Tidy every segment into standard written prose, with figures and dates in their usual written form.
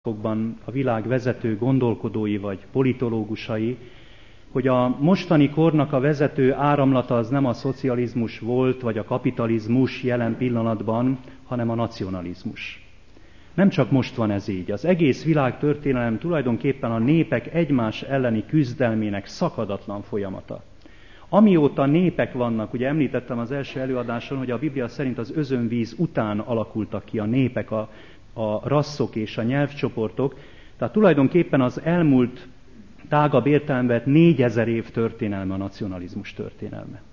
a világ vezető gondolkodói vagy politológusai, hogy a mostani kornak a vezető áramlata az nem a szocializmus volt, vagy a kapitalizmus jelen pillanatban, hanem a nacionalizmus. Nem csak most van ez így. Az egész világtörténelem tulajdonképpen a népek egymás elleni küzdelmének szakadatlan folyamata. Amióta népek vannak, ugye említettem az első előadáson, hogy a Biblia szerint az özönvíz után alakultak ki a népek, a rasszok és a nyelvcsoportok, tehát tulajdonképpen az elmúlt tágabb értelemben 4000 év történelme a nacionalizmus történelme.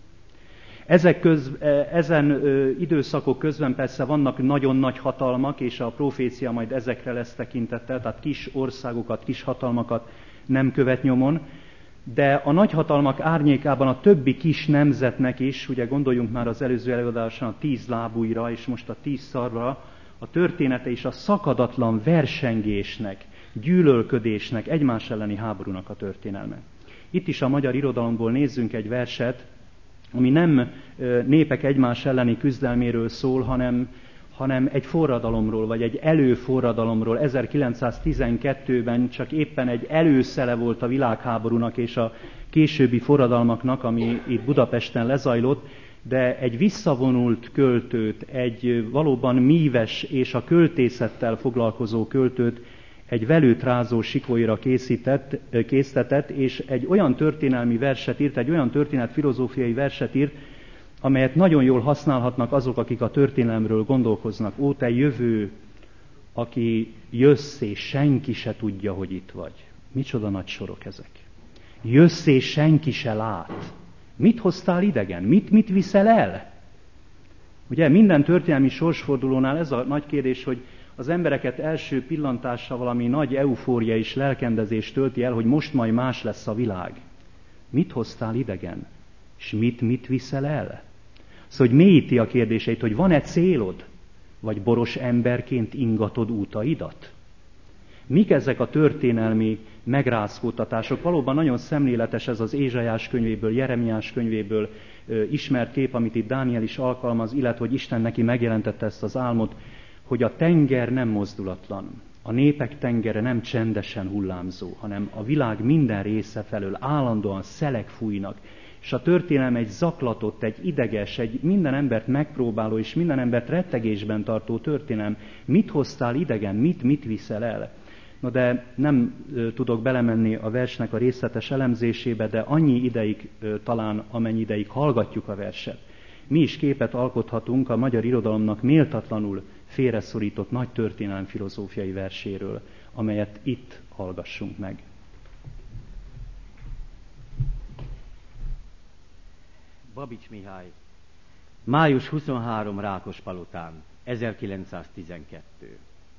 Ezen időszakok közben persze vannak nagyon nagy hatalmak, és a profécia majd ezekre lesz tekintettel, tehát kis országokat, kis hatalmakat nem követ nyomon, de a nagyhatalmak árnyékában a többi kis nemzetnek is, ugye gondoljunk már az előző előadáson a 10 lábújra, és most a 10 szarvra, a története is a szakadatlan versengésnek, gyűlölködésnek, egymás elleni háborúnak a történelme. Itt is a magyar irodalomból nézzünk egy verset, ami nem népek egymás elleni küzdelméről szól, hanem egy forradalomról, vagy egy előforradalomról. 1912-ben csak éppen egy előszele volt a világháborúnak és a későbbi forradalmaknak, ami itt Budapesten lezajlott, de egy visszavonult költőt, egy valóban míves és a költészettel foglalkozó költőt egy velőt rázó sikolyra késztetett, és egy olyan történelmi verset írt, egy olyan történetfilozófiai verset írt, amelyet nagyon jól használhatnak azok, akik a történelemről gondolkoznak. Ó, te jövő, aki jössz, és senki se tudja, hogy itt vagy. Micsoda nagy sorok ezek. Jössz, és senki se lát. Mit hoztál idegen? Mit viszel el? Ugye minden történelmi sorsfordulónál ez a nagy kérdés, hogy az embereket első pillantásra valami nagy eufória és lelkendezés tölti el, hogy most majd más lesz a világ. Mit hoztál idegen? És mit viszel el? Szóval, hogy mélyíti a kérdéseit, hogy van-e célod? Vagy boros emberként ingatod útaidat? Mik ezek a történelmi megrázkódtatások? Valóban nagyon szemléletes ez az Ézsaiás könyvéből, Jeremiás könyvéből ismert kép, amit itt Dániel is alkalmaz, illetve hogy Isten neki megjelentette ezt az álmot, hogy a tenger nem mozdulatlan, a népek tengere nem csendesen hullámzó, hanem a világ minden része felől állandóan szelek fújnak, és a történelem egy zaklatott, egy ideges, egy minden embert megpróbáló és minden embert rettegésben tartó történelem. Mit hoztál idegen, mit viszel el? No de nem tudok belemenni a versnek a részletes elemzésébe, de annyi ideig talán, amennyi ideig hallgatjuk a verset. Mi is képet alkothatunk a magyar irodalomnak méltatlanul félreszorított nagy történelem filozófiai verséről, amelyet itt hallgassunk meg. Babics Mihály, május 23 Rákospalotán, 1912.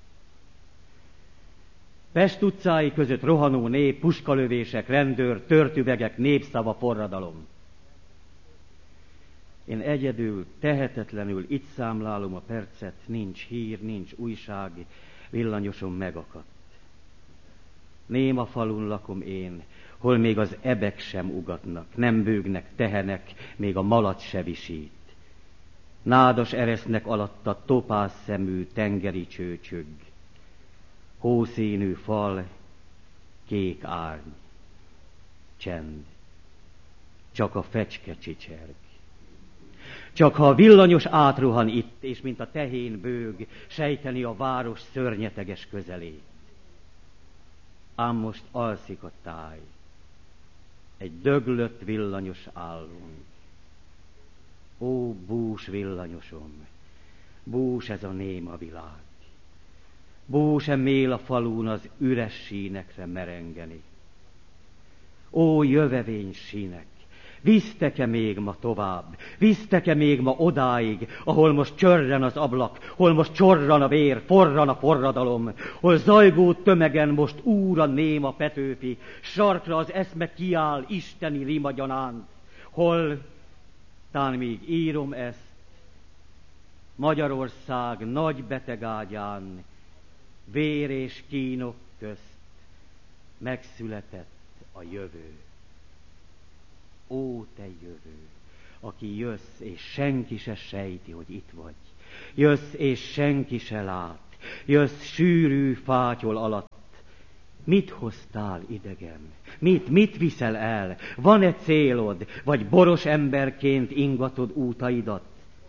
Pest utcái között rohanó nép, puskalövések, rendőr, törtüvegek, népszava, forradalom. Én egyedül, tehetetlenül itt számlálom a percet, nincs hír, nincs újság, villanyosom megakadt. Néma falun lakom én, hol még az ebek sem ugatnak, nem bőgnek tehenek, még a malac se visít. Nádas eresznek alatta topáz szemű tengeri csőcsög, hószínű fal, kék árny, csend, csak a fecske csicserg. Csak ha a villanyos átrohan itt, és mint a tehén bőg, sejteni a város szörnyeteges közelét. Ám most alszik a táj, egy döglött villanyos állunk. Ó, bús villanyosom, bús ez a néma világ. Bús-e mél a falún az üres sínekre merengeni. Ó, jövevény sínek, visztek-e még ma tovább, visztek-e még ma odáig, ahol most csörren az ablak, hol most csorran a vér, forran a forradalom, hol zajgó tömegen most úr a néma Petőfi, sarkra az eszme kiáll isteni rima gyanánt, hol, tán még írom ezt, Magyarország nagy betegágyán, vér és kínok közt megszületett a jövő. Ó, te jövő, aki jössz, és senki se sejti, hogy itt vagy. Jössz, és senki se lát. jössz sűrű fátyol alatt. Mit hoztál, idegen? Mit viszel el? Van-e célod, vagy boros emberként ingatod útaidat?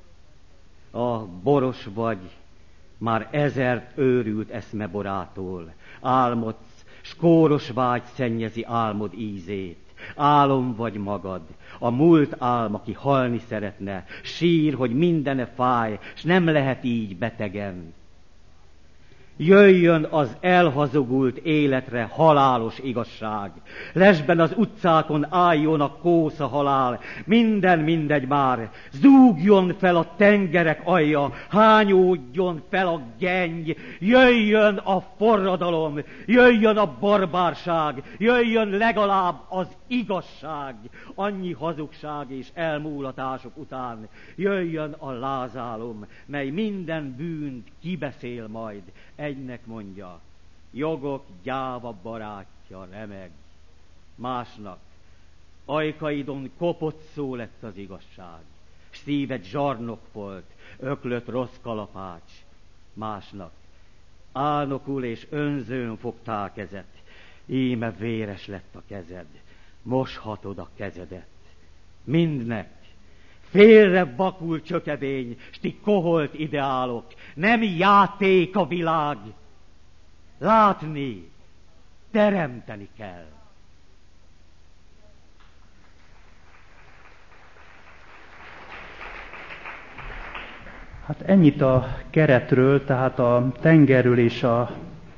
Boros vagy, már 1000 őrült eszmeborától. Álmodsz, s kóros vágy szennyezi álmod ízét. Álom vagy magad, a múlt álm, aki halni szeretne, sír, hogy mindene fáj, s nem lehet így betegen. Jöjjön az elhazugult életre halálos igazság. Lesben az utcákon álljon a kósza halál. Minden mindegy már. Zúgjon fel a tengerek alja, hányódjon fel a gengy. Jöjjön a forradalom, jöjjön a barbárság, jöjjön legalább az igazság. Annyi hazugság és elmúlatások után jöjjön a lázálom, mely minden bűnt kibeszél majd. Egynek mondja, jogok gyáva barátja remeg. Másnak, ajkaidon kopott szó lett az igazság, s szíved zsarnok volt, öklött rossz kalapács. Másnak, álnokul és önzőn fogtál kezet, íme véres lett a kezed, moshatod a kezedet. Mindnek félre vakul csökebény, s ti koholt ideálok, nem játék a világ. Látni, teremteni kell. Hát ennyit a keretről, tehát a tengerről és a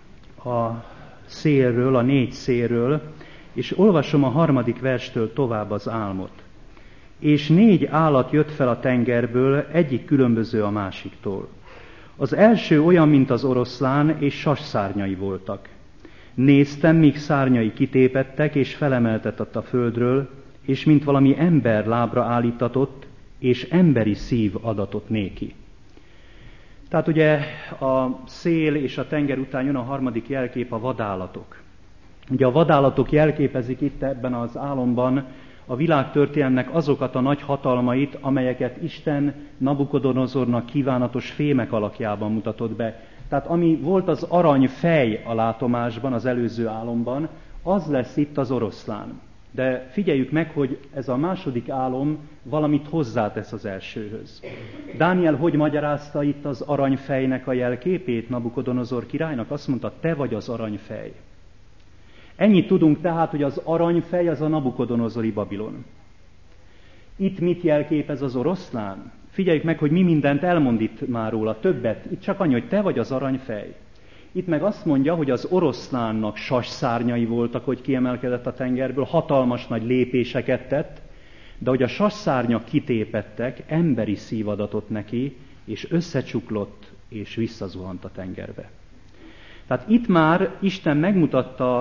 szélről, a 4 szélről, és olvasom a 3. verstől tovább az álmot. És 4 állat jött fel a tengerből, egyik különböző a másiktól. Az első olyan, mint az oroszlán, és sasszárnyai voltak. Néztem, míg szárnyai kitépettek, és felemeltetett a földről, és mint valami ember lábra állítatott, és emberi szív adatott néki. Tehát ugye a szél és a tenger után jön a 3. jelkép, a vadállatok. Ugye a vadállatok jelképezik itt ebben az álomban a világtörténelmnek azokat a nagy hatalmait, amelyeket Isten Nabukodonozornak kívánatos fémek alakjában mutatott be. Tehát ami volt az aranyfej a látomásban, az előző álomban, az lesz itt az oroszlán. De figyeljük meg, hogy ez a 2. álom valamit hozzátesz az elsőhöz. Dániel hogy magyarázta itt az aranyfejnek a jelképét Nabukodonozor királynak? Azt mondta, te vagy az aranyfej. Ennyit tudunk tehát, hogy az aranyfej az a nabukodonozori Babilon. Itt mit jelképez az oroszlán? Figyeljük meg, hogy mi mindent elmond itt már róla, többet. Itt csak annyi, hogy te vagy az aranyfej. Itt meg azt mondja, hogy az oroszlánnak sasszárnyai voltak, hogy kiemelkedett a tengerből, hatalmas nagy lépéseket tett, de hogy a sasszárnyak kitépettek, emberi szív adatott neki, és összecsuklott, és visszazuhant a tengerbe. Tehát itt már Isten megmutatta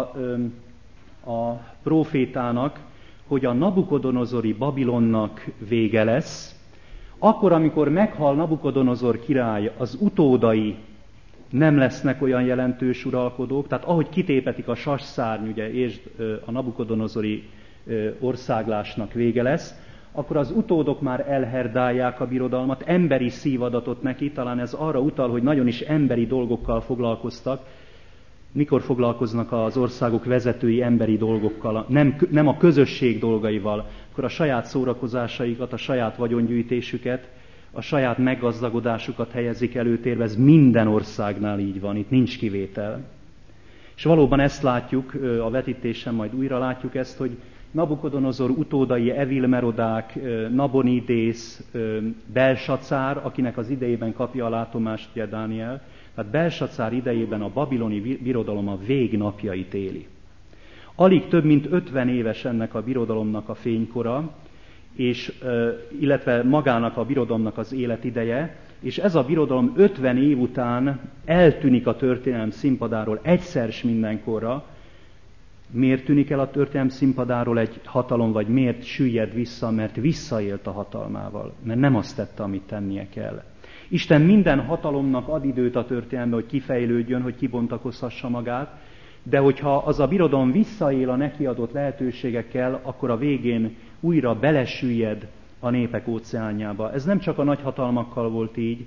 a prófétának, hogy a nabukodonozori Babilonnak vége lesz, akkor, amikor meghal Nabukodonozor király, az utódai nem lesznek olyan jelentős uralkodók, tehát ahogy kitépetik a sasszárny, ugye, és a nabukodonozori országlásnak vége lesz, akkor az utódok már elherdálják a birodalmat, emberi szív adatot neki, talán ez arra utal, hogy nagyon is emberi dolgokkal foglalkoztak. Mikor foglalkoznak az országok vezetői emberi dolgokkal, nem a közösség dolgaival, akkor a saját szórakozásaikat, a saját vagyongyűjtésüket, a saját meggazdagodásukat helyezik előtérbe, ez minden országnál így van, itt nincs kivétel. És valóban ezt látjuk, a vetítésen majd újra látjuk ezt, hogy Nabukodonozor utódai, Evil-Merodák, Nabonidész, Belsacár, akinek az idejében kapja a látomást ugye Dániel, tehát Belsacár idejében a babiloni birodalom a végnapjait éli. Alig több mint 50 éves ennek a birodalomnak a fénykora, és, illetve magának a birodalomnak az életideje, és ez a birodalom 50 év után eltűnik a történelem színpadáról egyszer s mindenkorra. Miért tűnik el a történelem színpadáról egy hatalom, vagy miért süllyed vissza? Mert visszaélt a hatalmával, mert nem azt tette, amit tennie kell. Isten minden hatalomnak ad időt a történelembe, hogy kifejlődjön, hogy kibontakozhassa magát, de hogyha az a birodalom visszaél a neki adott lehetőségekkel, akkor a végén újra belesüllyed a népek óceánjába. Ez nem csak a nagy hatalmakkal volt így,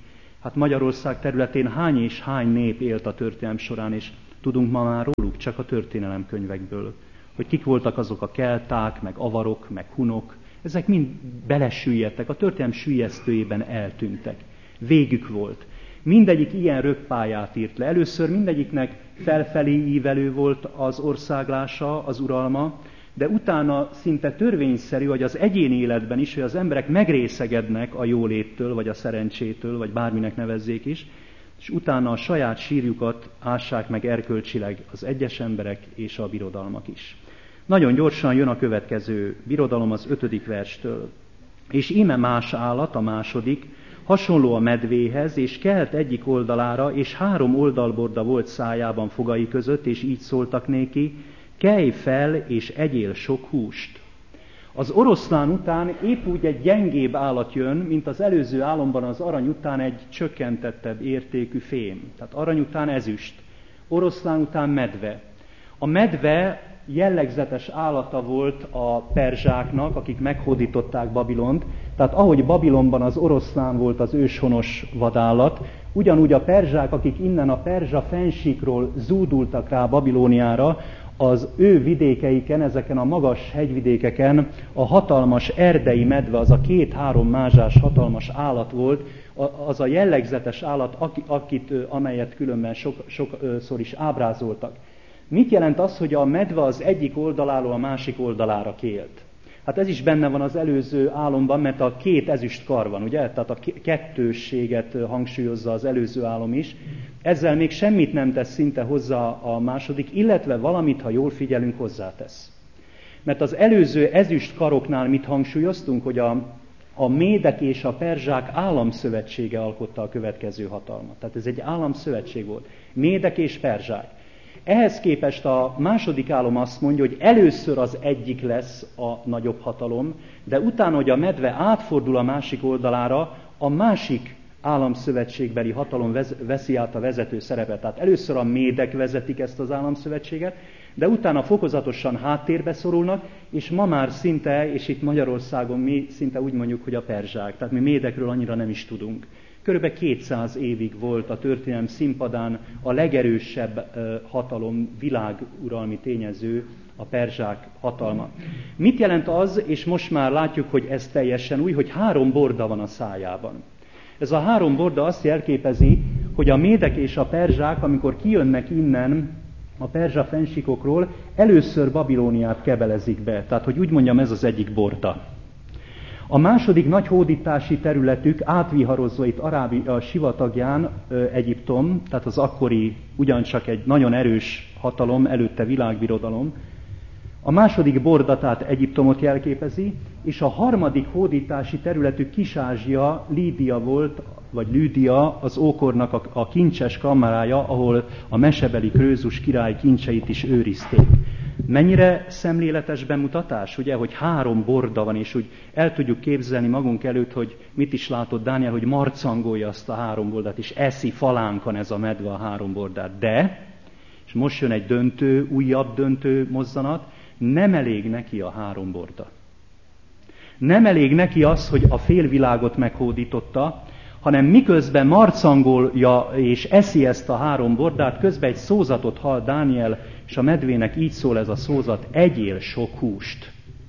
Hát Magyarország területén hány és hány nép élt a történelem során, és tudunk ma már róluk csak a történelemkönyvekből, hogy kik voltak azok a kelták, meg avarok, meg hunok. Ezek mind belesüllyedtek, a történelem süllyesztőjében eltűntek. Végük volt. Mindegyik ilyen rögpályát írt le. Először mindegyiknek felfelé ívelő volt az országlása, az uralma, de utána szinte törvényszerű, hogy az egyéni életben is, hogy az emberek megrészegednek a jóléttől, vagy a szerencsétől, vagy bárminek nevezzék is, és utána a saját sírjukat ássák meg erkölcsileg az egyes emberek és a birodalmak is. Nagyon gyorsan jön a következő birodalom az 5. verstől. És íme más állat, a második, hasonló a medvéhez, és kelt egyik oldalára, és 3 oldalborda volt szájában fogai között, és így szóltak néki, kelj fel, és egyél sok húst. Az oroszlán után épp úgy egy gyengébb állat jön, mint az előző álomban az arany után egy csökkentettebb értékű fém. Tehát arany után ezüst, oroszlán után medve. A medve jellegzetes állata volt a perzsáknak, akik meghódították Babilont. Tehát ahogy Babilonban az oroszlán volt az őshonos vadállat, ugyanúgy a perzsák, akik innen a perzsa fennsíkról zúdultak rá Babilóniára, az ő vidékeiken, ezeken a magas hegyvidékeken a hatalmas erdei medve, az a 2-3 mázsás hatalmas állat volt, az a jellegzetes állat, amelyet különben sokszor is ábrázoltak. Mit jelent az, hogy a medve az egyik oldaláról a másik oldalára kélt? Hát ez is benne van az előző álomban, mert a 2 ezüst kar van, ugye? Tehát a kettősséget hangsúlyozza az előző álom is. Ezzel még semmit nem tesz szinte hozzá a második, illetve valamit, ha jól figyelünk, hozzátesz. Mert az előző ezüst karoknál mit hangsúlyoztunk, hogy a médek és a perzsák államszövetsége alkotta a következő hatalmat. Tehát ez egy államszövetség volt. Médek és perzsák. Ehhez képest a második álom azt mondja, hogy először az egyik lesz a nagyobb hatalom, de utána, hogy a medve átfordul a másik oldalára, a másik államszövetségbeli hatalom veszi át a vezető szerepet. Tehát először a médek vezetik ezt az államszövetséget, de utána fokozatosan háttérbe szorulnak, és ma már szinte, és itt Magyarországon mi szinte úgy mondjuk, hogy a perzsák. Tehát mi médekről annyira nem is tudunk. Körülbelül 200 évig volt a történelem színpadán a legerősebb hatalom, világuralmi tényező, a perzsák hatalma. Mit jelent az, és most már látjuk, hogy ez teljesen új, hogy 3 borda van a szájában. Ez a 3 borda azt jelképezi, hogy a médek és a perzsák, amikor kijönnek innen a perzsa fennsíkokról, először Babilóniát kebelezik be. Tehát, hogy úgy mondjam, ez az egyik borda. A második nagy hódítási területük átviharozva itt Arábia sivatagján Egyiptom, tehát az akkori ugyancsak egy nagyon erős hatalom, előtte világbirodalom. A második borda tehát Egyiptomot jelképezi, és a harmadik hódítási területük Kis-Ázsia, Lídia volt, vagy Lüdia, az ókornak a kincses kamarája, ahol a mesebeli Krözus király kincseit is őrizték. Mennyire szemléletes bemutatás, ugye, hogy 3 borda van, és úgy el tudjuk képzelni magunk előtt, hogy mit is látott Dániel, hogy marcangolja azt a 3 bordát, és eszi falánkon ez a medve a 3 bordát. De, és most jön egy döntő, újabb döntő mozzanat, nem elég neki a 3 borda. Nem elég neki az, hogy a félvilágot meghódította, hanem miközben marcangolja és eszi ezt a 3 bordát, közben egy szózatot hall Dániel, és a medvének így szól ez a szózat, egyél sok húst.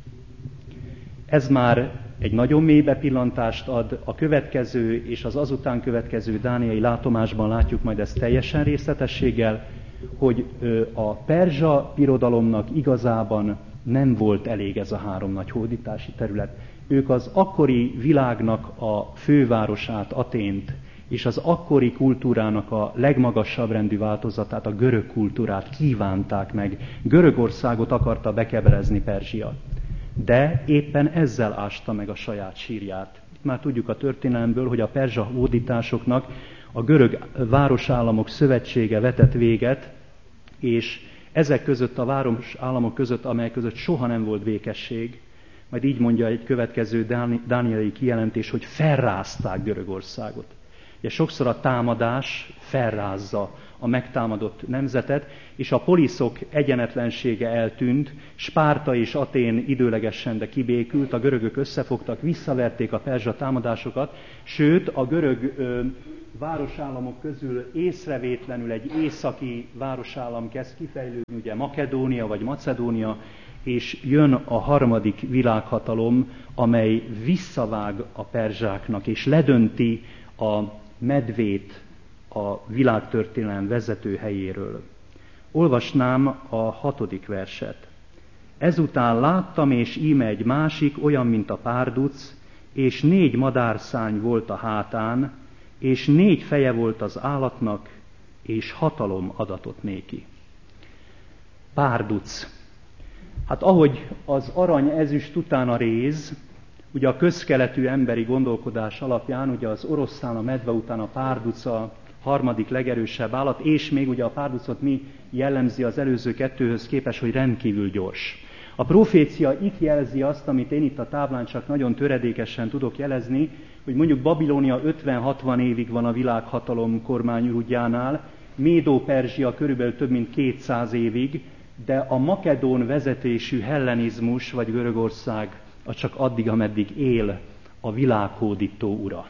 Ez már egy nagyon mély bepillantást ad, a következő és az azután következő dánieli látomásban látjuk majd ezt teljesen részletességgel, hogy a perzsa birodalomnak igazában nem volt elég ez a 3 nagy hódítási terület. Ők az akkori világnak a fővárosát, Athént, és az akkori kultúrának a legmagasabb rendű változatát, a görög kultúrát kívánták meg. Görögországot akarta bekebelezni Perzsia. De éppen ezzel ásta meg a saját sírját. Itt már tudjuk a történelemből, hogy a perzsa hódításoknak a görög városállamok szövetsége vetett véget, és ezek között a városállamok között, amelyek között soha nem volt békesség, majd így mondja egy következő dánieli kijelentés, hogy felrázták Görögországot. Ugye sokszor a támadás felrázza a megtámadott nemzetet, és a poliszok egyenetlensége eltűnt, Spárta és Atén időlegesen, de kibékült, a görögök összefogtak, visszaverték a perzsa támadásokat, sőt a görög városállamok közül észrevétlenül egy északi városállam kezd kifejlődni, ugye Makedónia vagy Macedónia, és jön a harmadik világhatalom, amely visszavág a perzsáknak, és ledönti a medvét a világtörténelem vezető helyéről. Olvasnám a 6. verset. Ezután láttam, és íme egy másik, olyan, mint a párduc, és 4 madárszárny volt a hátán, és 4 feje volt az állatnak, és hatalom adatott néki. Párduc. Hát ahogy az arany, ezüst után a réz, ugye a közkeletű emberi gondolkodás alapján, ugye az oroszlán, a medve után a párduc a harmadik legerősebb állat, és még ugye a párducot mi jellemzi az előző 2-höz képest, hogy rendkívül gyors. A profécia itt jelzi azt, amit én itt a táblán csak nagyon töredékesen tudok jelezni, hogy mondjuk Babilónia 50-60 évig van a világhatalom kormányútjánál, Médó-Perzsia körülbelül több mint 200 évig, de a makedón vezetésű hellenizmus vagy Görögország az csak addig, ameddig él a világhódító ura.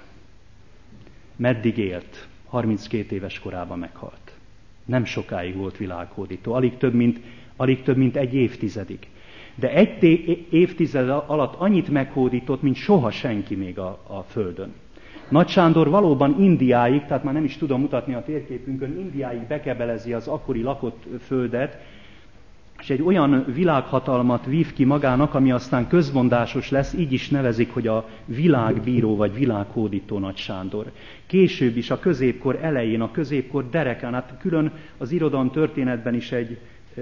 Meddig élt? 32 éves korában meghalt. Nem sokáig volt világhódító, alig több mint egy évtizedig. De egy évtized alatt annyit meghódított, mint soha senki még a Földön. Nagy Sándor valóban Indiáig, tehát már nem is tudom mutatni a térképünkön, Indiáig bekebelezi az akkori lakott földet, és egy olyan világhatalmat vív ki magának, ami aztán közmondásos lesz, így is nevezik, hogy a világbíró vagy világhódító Nagy Sándor. Később is a középkor elején, a középkor derekán, hát külön az irodalom történetben is egy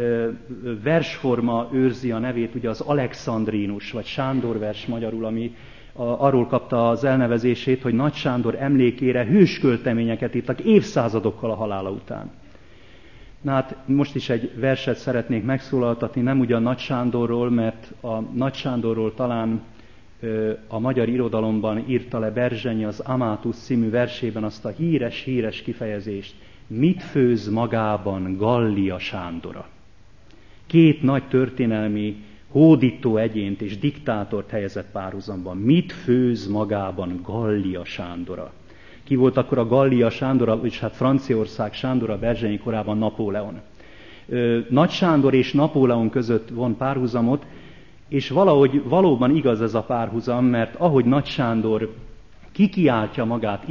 versforma őrzi a nevét, ugye az alexandrinus, vagy Sándorvers magyarul, ami arról kapta az elnevezését, hogy Nagy Sándor emlékére hőskölteményeket írtak évszázadokkal a halála után. Na hát most is egy verset szeretnék megszólaltatni, nem ugyan Nagy Sándorról, mert a Nagy Sándorról talán a magyar irodalomban írta le Berzsenyi az Amátus című versében azt a híres kifejezést, mit főz magában Gallia Sándora. 2 nagy történelmi hódító egyént és diktátort helyezett párhuzamban. Mit főz magában Gallia Sándora? Ki volt akkor a Gallia Sándora, és hát Franciaország Sándora Berzsenyi korában Napóleon. Nagy Sándor és Napóleon között von párhuzamot, és valahogy valóban igaz ez a párhuzam, mert ahogy Nagy Sándor kikiáltja magát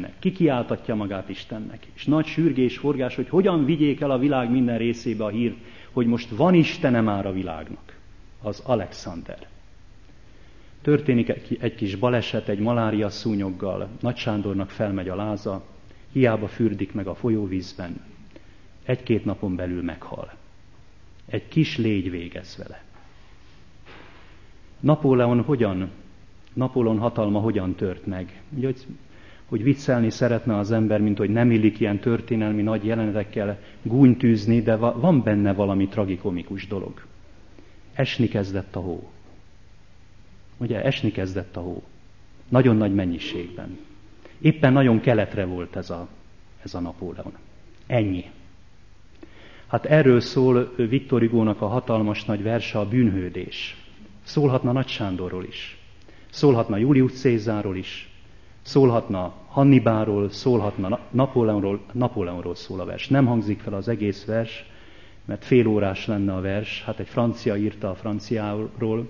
Istennek, és nagy sürgés, forgás, hogy hogyan vigyék el a világ minden részébe a hírt, hogy most van Istene már a világnak, az Alexander. Történik egy kis baleset egy malária szúnyoggal, Nagy Sándornak felmegy a láza, hiába fürdik meg a folyóvízben, 1-2 napon belül meghal. Egy kis légy végez vele. Napóleon hatalma hogyan tört meg? Ugye, hogy viccelni szeretne az ember, mint hogy nem illik ilyen történelmi nagy jelenetekkel gúnytűzni, de van benne valami tragikomikus dolog. Esni kezdett a hó. Ugye, esni kezdett a hó. Nagyon nagy mennyiségben. Éppen nagyon keletre volt ez a Napóleon. Ennyi. Hát erről szól Victor Hugónak a hatalmas nagy verse, a Bűnhődés. Szólhatna Nagy Sándorról is. Szólhatna Julius Cézárról is. Szólhatna Hannibálról, szólhatna Napóleonról szól a vers. Nem hangzik fel az egész vers, mert fél órás lenne a vers. Hát egy francia írta a franciáról.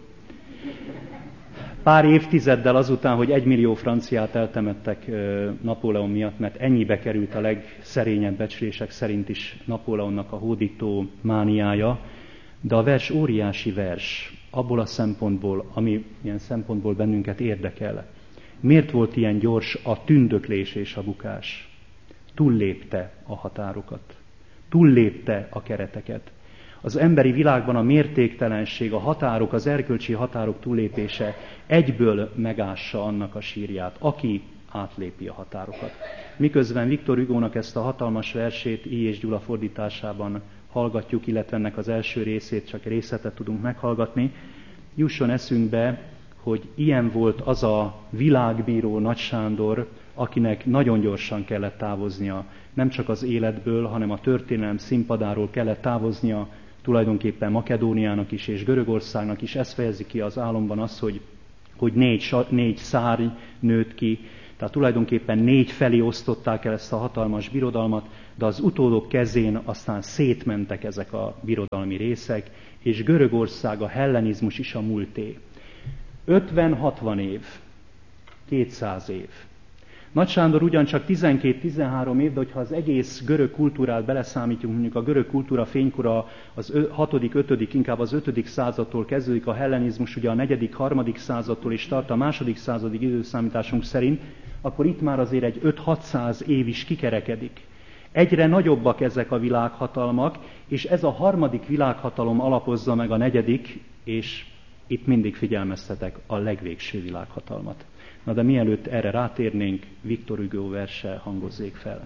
Pár évtizeddel azután, hogy 1 millió franciát eltemettek Napóleon miatt, mert ennyibe került a legszerényebb becslések szerint is Napóleonnak a hódító mániája, de a vers óriási vers, abból a szempontból, ami ilyen szempontból bennünket érdekel. Miért volt ilyen gyors a tündöklés és a bukás? Túllépte a határokat, túllépte a kereteket. Az emberi világban a mértéktelenség, a határok, az erkölcsi határok túllépése egyből megássa annak a sírját, aki átlépi a határokat. Miközben Victor Hugónak ezt a hatalmas versét I. és Gyula fordításában hallgatjuk, illetve ennek az első részét, csak részletet tudunk meghallgatni, jusson eszünkbe, hogy ilyen volt az a világbíró Nagy Sándor, akinek nagyon gyorsan kellett távoznia, nem csak az életből, hanem a történelem színpadáról kellett távoznia, tulajdonképpen Makedóniának is és Görögországnak is. Ez fejezi ki az álomban az, hogy 4 szárny nőtt ki, Tehát tulajdonképpen 4 felé osztották el ezt a hatalmas birodalmat, de az utódok kezén aztán szétmentek ezek a birodalmi részek, és Görögország, a hellenizmus is a múlté. 50-60 év, 200 év. Nagy Sándor ugyancsak 12-13 év, de hogyha az egész görög kultúrát beleszámítjuk, mondjuk a görög kultúra fénykora az 6., 5., inkább az 5. századtól kezdődik, a hellenizmus ugye a 4., 3. századtól és tart a 2. századig időszámításunk szerint, akkor itt már azért egy 5-600 év is kikerekedik. Egyre nagyobbak ezek a világhatalmak, és ez a 3. világhatalom alapozza meg a 4., és itt mindig figyelmeztetek a legvégső világhatalmat. Na de mielőtt erre rátérnénk, Victor Hugo verse hangozzék fel.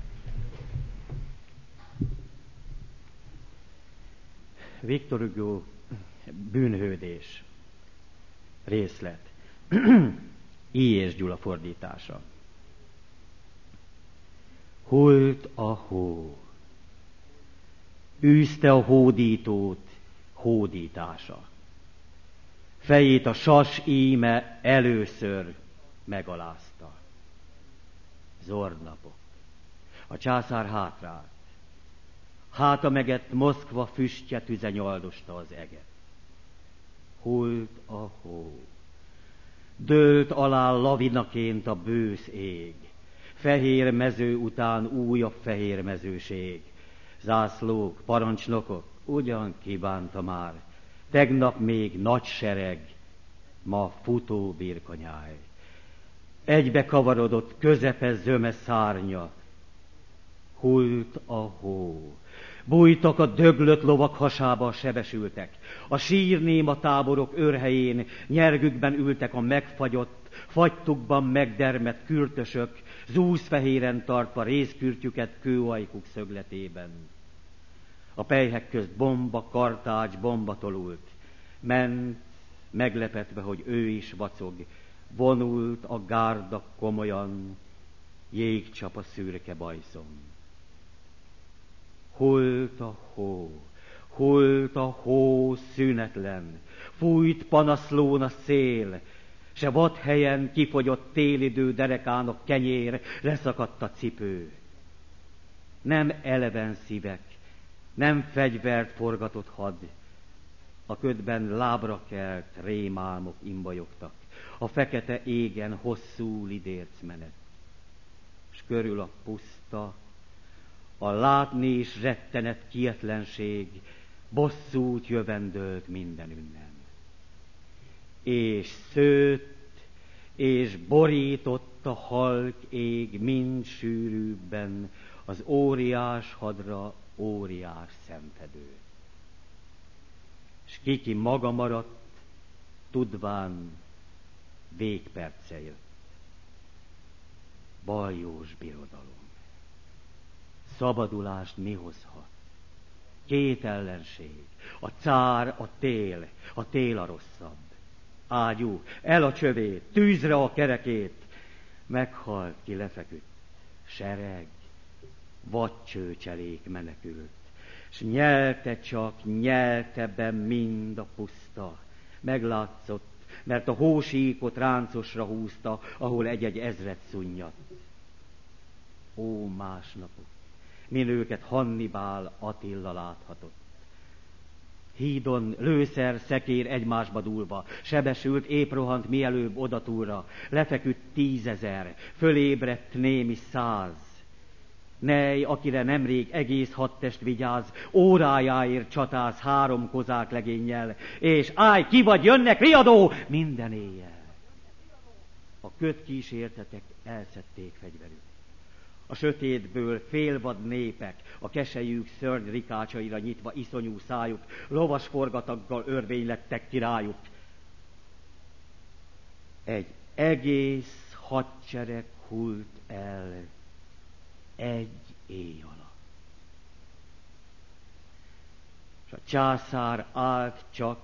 Victor Hugo bűnhődés részlet. I. és Gyula fordítása. Hult a hó, űzte a hódítót hódítása. Fejét a sas íme először megalázta. Zordnapok. A császár hátrált. Háta megett Moszkva füstje tüze nyaldosta az eget. Hult a hó. Dőlt alá lavinaként a bősz ég. Fehér mező után újabb fehér mezőség. Zászlók, parancsnokok, ugyan kibánta már. Tegnap még nagy sereg, ma futó birkanyáj. Egybe kavarodott közepe zöme szárnya. Hult a hó. Bújtak a döglött lovak hasába a sebesültek. A sírnéma táborok őrhelyén nyergükben ültek a megfagyott, fagytukban megdermedt kürtösök, zúzfehéren tartva részkürtjüket kőajkuk szögletében. A pelyhek közt bomba, kartács, bomba tolult. Ment, meglepetve, hogy ő is vacog. Vonult a gárda komolyan, jégcsap a szürke bajszon. Hult a hó szünetlen, fújt panaszlón a szél, se vadhelyen kifogyott télidő derekának kenyér, leszakadt a cipő. Nem eleven szívek, nem fegyvert forgatott had, a ködben lábra kelt rémálmok imbajogtak, a fekete égen hosszú lidérc menet, s körül a puszta, a látni is rettenet kietlenség, bosszút jövendölt mindenünnen. És szőtt, és borított a halk ég mind sűrűbben az óriás hadra óriás szenvedő. S kiki maga maradt, tudván végperce jött. Baljós birodalom. Szabadulást mi hozhat? 2 ellenség, a cár, a tél a rosszabb. Ágyú, el a csövét, tűzre a kerekét, meghalt ki lefeküdt, sereg, vadcsőcselék menekült, s nyelte be mind a puszta, meglátszott, mert a hósíkot ráncosra húzta, ahol egy-egy ezred szunnyadt. Ó, másnapok, min őket Hannibál Attila láthatott. Hídon lőszer, szekér egymásba dúlva, sebesült, épp rohant mielőbb odatúlra, lefeküdt 10 000, fölébredt némi 100. Nej, akire nemrég egész hadtest vigyáz, órájáért csatáz 3 kozák legénnyel, és állj, ki vagy, jönnek, riadó, minden éjjel. A kötkísértetek elszedték fegyverük. A sötétből félvad népek, a keselyük szörny rikácsaira nyitva iszonyú szájuk, lovas forgataggal örvénylettek királyuk. Egy egész hadsereg hult el egy éj alatt. És a császár állt csak,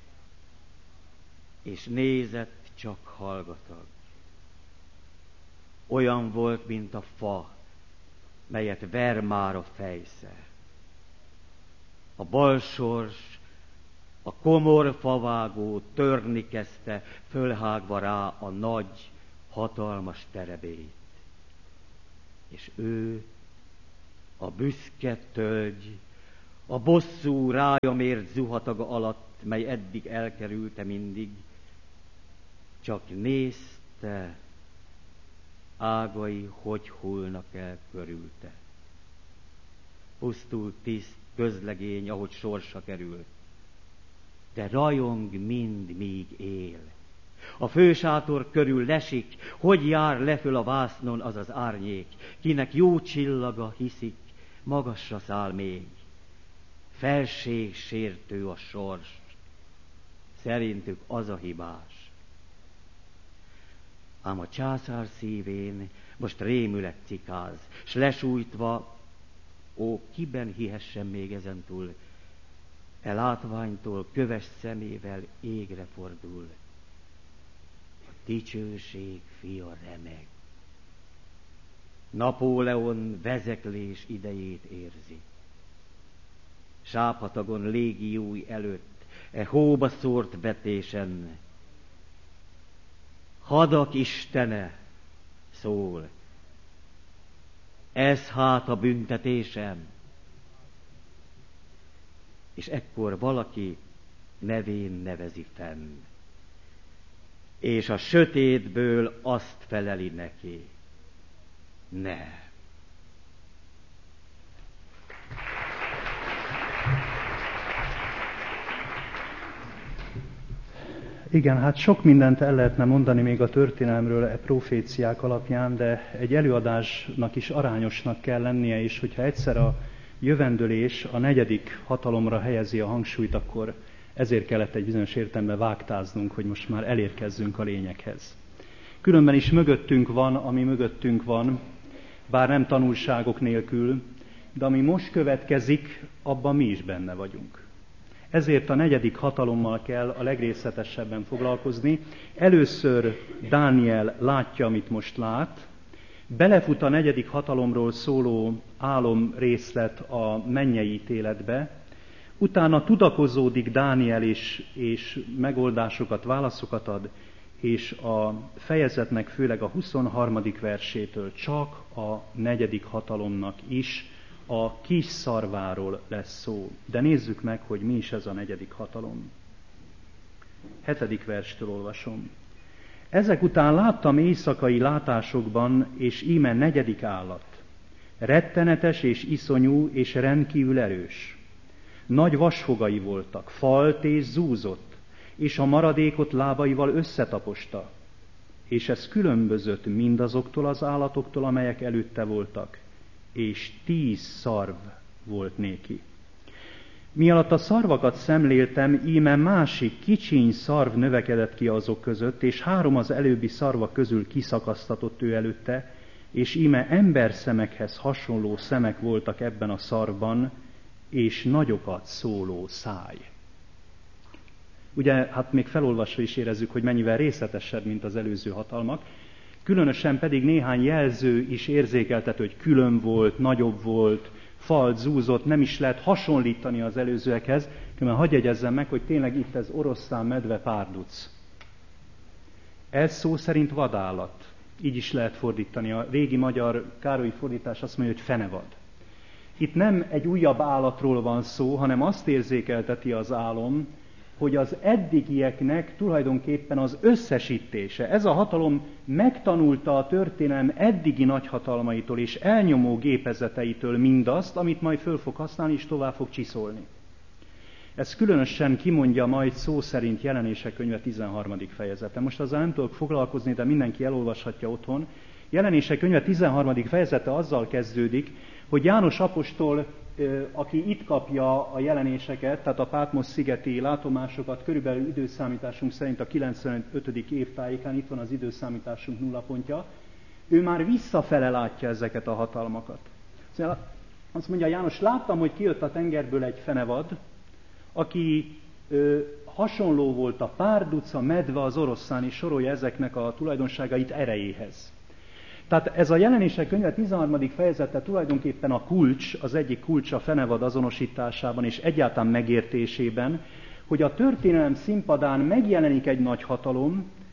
és nézett csak hallgatag. Olyan volt, mint a fa, melyet ver már a fejsze. A balsors, a komor favágó törni kezdte, fölhágva rá a nagy, hatalmas terebélyt. És ő, a büszke tölgy, a bosszú rája mért zuhataga alatt, mely eddig elkerülte mindig, csak nézte, ágai hogy hullnak el körülte. Pusztul tiszt, közlegény, ahogy sorsa kerül, de rajong mind, míg él. A fősátor körül lesik, hogy jár le föl a vásznon az az árnyék, kinek jó csillaga hiszik, magasra száll még. Felség sértő a sors, szerintük az a hibás. Ám a császár szívén most rémület cikáz, s lesújtva, ó, kiben hihessen még ezentúl, e látványtól köves szemével égre fordul. A dicsőség fia remeg. Napóleon vezeklés idejét érzi. Sáphatagon légiói előtt, e hóba szórt vetésen, hadak istene szól, ez hát a büntetésem. És ekkor valaki nevén nevezi fenn, és a sötétből azt feleli neki, ne. Igen, hát sok mindent el lehetne mondani még a történelmről e proféciák alapján, de egy előadásnak is arányosnak kell lennie, és hogyha egyszer a jövendőlés a 4. hatalomra helyezi a hangsúlyt, akkor ezért kellett egy bizonyos értelemben vágtáznunk, hogy most már elérkezzünk a lényeghez. Különben is mögöttünk van, ami mögöttünk van, bár nem tanulságok nélkül, de ami most következik, abban mi is benne vagyunk. Ezért a 4. hatalommal kell a legrészletesebben foglalkozni. Először Dániel látja, amit most lát, belefut a 4. hatalomról szóló álomrészlet a mennyei ítéletbe, utána tudakozódik Dániel és megoldásokat, válaszokat ad, és a fejezetnek főleg a 23. versétől csak a 4. hatalomnak is a kis szarváról lesz szó. De nézzük meg, hogy mi is ez a 4. hatalom. 7. verstől olvasom. Ezek után láttam éjszakai látásokban, és íme 4. állat. Rettenetes és iszonyú és rendkívül erős. Nagy vasfogai voltak, falt és zúzott, és a maradékot lábaival összetaposta. És ez különbözött mindazoktól az állatoktól, amelyek előtte voltak, és 10 szarv volt néki. Mi alatt a szarvakat szemléltem, íme másik kicsiny szarv növekedett ki azok között, és 3 az előbbi szarvak közül kiszakasztatott ő előtte, és íme emberszemekhez hasonló szemek voltak ebben a szarvban, és nagyokat szóló száj. Ugye, hát még felolvasva is érezzük, hogy mennyivel részletesebb, mint az előző hatalmak. Különösen pedig néhány jelző is érzékeltető, hogy külön volt, nagyobb volt, falt, zúzott, nem is lehet hasonlítani az előzőekhez. Mert hadd jegyezzem meg, hogy tényleg itt ez oroszlán, medve, párduc. Ez szó szerint vadállat. Így is lehet fordítani. A régi magyar Károlyi fordítás azt mondja, hogy fenevad. Itt nem egy újabb állatról van szó, hanem azt érzékelteti az álom, hogy az eddigieknek tulajdonképpen az összesítése. Ez a hatalom megtanulta a történelem eddigi nagyhatalmaitól és elnyomó gépezeteitől mindazt, amit majd föl fog használni és tovább fog csiszolni. Ez különösen kimondja majd szó szerint Jelenések könyve 13. fejezete. Most azzal nem tudok foglalkozni, de mindenki elolvashatja otthon. Jelenések könyve 13. fejezete azzal kezdődik, hogy János apostol, aki itt kapja a jelenéseket, tehát a Pátmosz szigeti látomásokat, körülbelül időszámításunk szerint a 95. év tájékán, itt van az időszámításunk nullapontja, ő már visszafele látja ezeket a hatalmakat. Azt mondja János, láttam, hogy kijött a tengerből egy fenevad, aki hasonló volt a párduc, a medve, az oroszlán, és sorolja ezeknek a tulajdonságait erejéhez. Tehát ez a Jelenések könyve 13. fejezete tulajdonképpen a kulcs, az egyik kulcs a fenevad azonosításában és egyáltalán megértésében, hogy a történelem színpadán megjelenik egy nagy hatalom,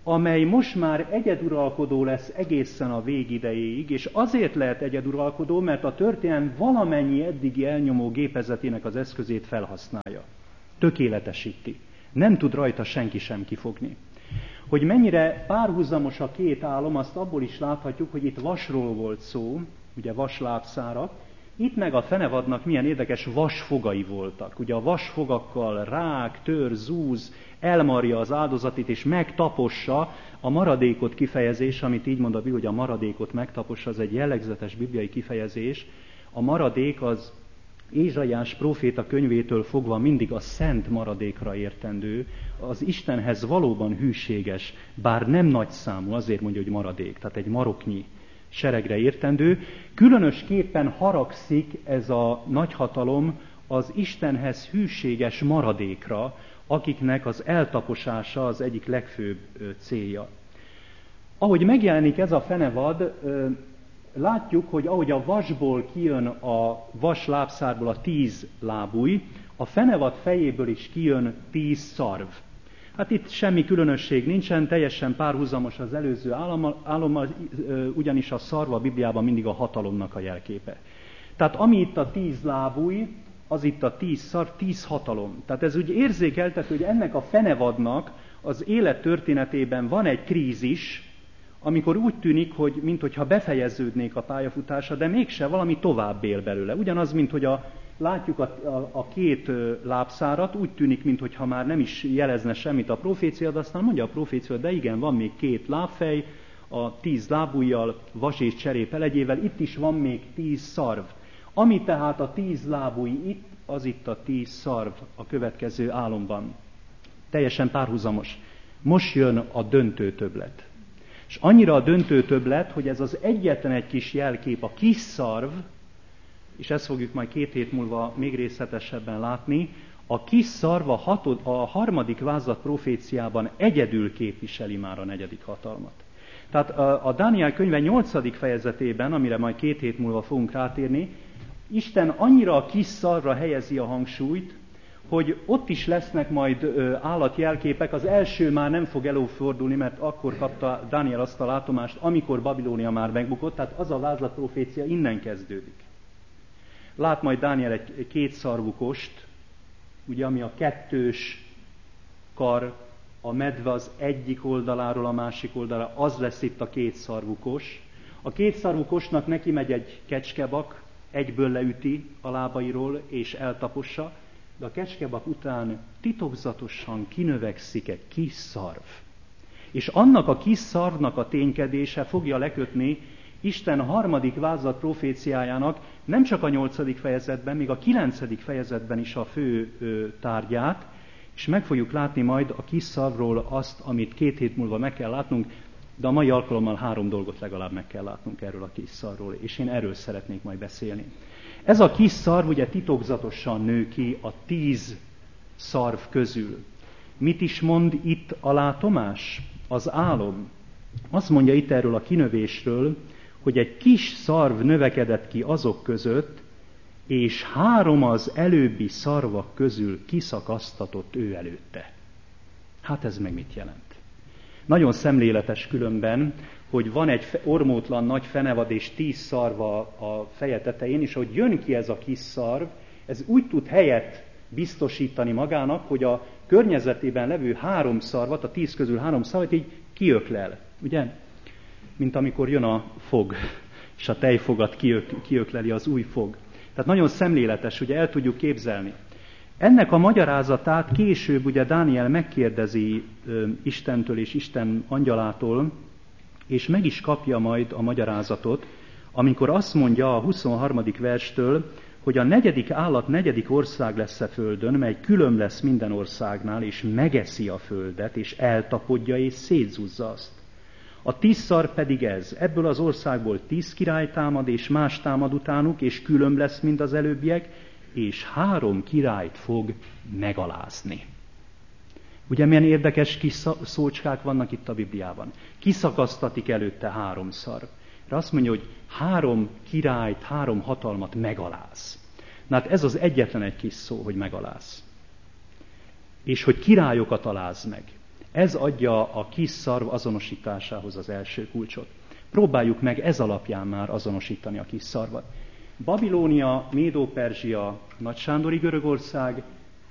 amely most már egyeduralkodó lesz egészen a végidejéig, és azért lehet egyeduralkodó, mert a történelem valamennyi eddigi elnyomó gépezetének az eszközét felhasználja. Tökéletesíti. Nem tud rajta senki sem kifogni. Hogy mennyire párhuzamos a két álom, azt abból is láthatjuk, hogy itt vasról volt szó, ugye vaslábszárak, itt meg a fenevadnak milyen érdekes vasfogai voltak. Ugye a vasfogakkal rák, tör, zúz, elmarja az áldozatit, és megtapossa a maradékot kifejezés, amit így mond a Biblia, hogy a maradékot megtapossa, az egy jellegzetes bibliai kifejezés. A maradék az Ézsaiás próféta könyvétől fogva mindig a szent maradékra értendő, az Istenhez valóban hűséges, bár nem nagy számú, azért mondja, hogy maradék, tehát egy maroknyi seregre értendő. Különösképpen haragszik ez a nagyhatalom az Istenhez hűséges maradékra, akiknek az eltaposása az egyik legfőbb célja. Ahogy megjelenik ez a fenevad, látjuk, hogy ahogy a vasból kijön a vas lábszárból a 10 lábúj, a fenevad fejéből is kijön 10 szarv. Hát itt semmi különösség nincsen, teljesen párhuzamos az előző álommal, ugyanis a szarv a Bibliában mindig a hatalomnak a jelképe. Tehát ami itt a 10 lábúj, az itt a 10 szarv, 10 hatalom. Tehát ez úgy érzékeltető, hogy ennek a fenevadnak az élet történetében van egy krízis, amikor úgy tűnik, hogy minthogyha befejeződnék a pályafutása, de mégse valami tovább él belőle. Ugyanaz, mint hogy látjuk a két lábszárat, úgy tűnik, minthogyha már nem is jelezne semmit a profécia, de aztán mondja a profécia, de igen, van még 2 lábfej, a 10 lábujjal, vas és cserép elegyével, itt is van még 10 szarv. Ami tehát a 10 lábúj itt, az itt a 10 szarv a következő álomban. Teljesen párhuzamos. Most jön a döntő többlet. És annyira a döntő többlet, hogy ez az egyetlen egy kis jelkép, a kis szarv, és ezt fogjuk majd 2 hét múlva még részletesebben látni, a kis szarv a harmadik vázlat proféciában egyedül képviseli már a 4. hatalmat. Tehát a Dániel könyve 8. fejezetében, amire majd 2 hét múlva fogunk rátérni, Isten annyira a kis szarvra helyezi a hangsúlyt, hogy ott is lesznek majd állatjelképek. Az első már nem fog előfordulni, mert akkor kapta Dániel azt a látomást, amikor Babilónia már megbukott, tehát az a vázlatprofécia innen kezdődik. Lát majd Dániel egy 2 szarvú kost, ugye, ami a 2 kar, a medve az egyik oldaláról a másik oldalra, az lesz itt a 2 szarvú kos. A 2 szarvú kosnak neki megy egy kecskebak, egyből leüti a lábairól és eltapossa, de a kecskebak után titokzatosan kinövekszik egy kis szarv. És annak a kis szarvnak a ténykedése fogja lekötni Isten harmadik vázlat proféciájának nem csak a 8. fejezetben, még a 9. fejezetben is a fő tárgyát, és meg fogjuk látni majd a kis szarvról azt, amit 2 hét múlva meg kell látnunk, de a mai alkalommal 3 dolgot legalább meg kell látnunk erről a kis szarvról, és én erről szeretnék majd beszélni. Ez a kis szarv ugye titokzatosan nő ki a 10 szarv közül. Mit is mond itt a látomás, az álom? Azt mondja itt erről a kinövésről, hogy egy kis szarv növekedett ki azok között, és 3 az előbbi szarvak közül kiszakasztatott ő előtte. Hát ez meg mit jelent? Nagyon szemléletes különben, hogy van egy ormótlan nagy fenevad és 10 szarva a feje tetején, és hogy jön ki ez a kis szarv, ez úgy tud helyet biztosítani magának, hogy a környezetében levő 3 szarvat, a 10 közül 3 szarvat így kiöklel. Ugye? Mint amikor jön a fog, és a tejfogat kiökleli az új fog. Tehát nagyon szemléletes, ugye el tudjuk képzelni. Ennek a magyarázatát később ugye Dániel megkérdezi Istentől és Isten angyalától, és meg is kapja majd a magyarázatot, amikor azt mondja a 23. verstől, hogy a 4. állat 4. ország lesz a földön, mely külön lesz minden országnál, és megeszi a földet, és eltapodja, és szétzúzza azt. A 10 szarv pedig ez, ebből az országból 10 király támad, és más támad utánuk, és külön lesz, mint az előbbiek, és 3 királyt fog megalázni. Ugye milyen érdekes kis szócskák vannak itt a Bibliában. Kiszakasztatik előtte 3 szarv. De azt mondja, hogy 3 királyt, 3 hatalmat megaláz. Na hát ez az egyetlen egy kis szó, hogy megaláz. És hogy királyokat aláz meg. Ez adja a kis szarv azonosításához az első kulcsot. Próbáljuk meg ez alapján már azonosítani a kis szarvat. Babilónia, Médó-Perzsia, Nagysándori Görögország,